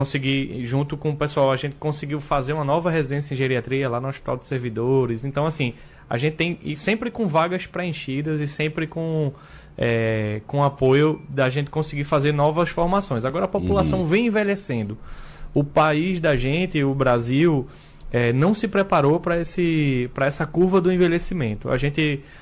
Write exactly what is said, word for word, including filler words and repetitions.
consegui, junto com o pessoal, a gente conseguiu fazer uma nova residência em geriatria lá no Hospital de Servidores. Então, assim, a gente tem, e sempre com vagas preenchidas e sempre com, é, com apoio da gente conseguir fazer novas formações. Agora a população uhum. vem envelhecendo. O país da gente, o Brasil, é, não se preparou para esse, para essa curva do envelhecimento. A gente